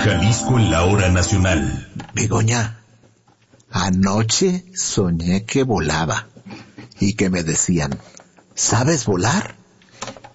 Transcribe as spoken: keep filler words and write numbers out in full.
Jalisco en la hora nacional. Begoña, anoche soñé que volaba y que me decían, ¿sabes volar?